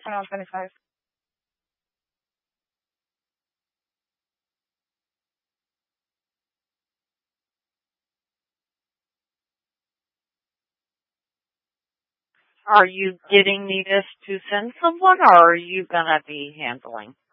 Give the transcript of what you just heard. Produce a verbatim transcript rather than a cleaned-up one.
twenty-one twenty-five. Are you getting me this to send someone, or are you going to be handling?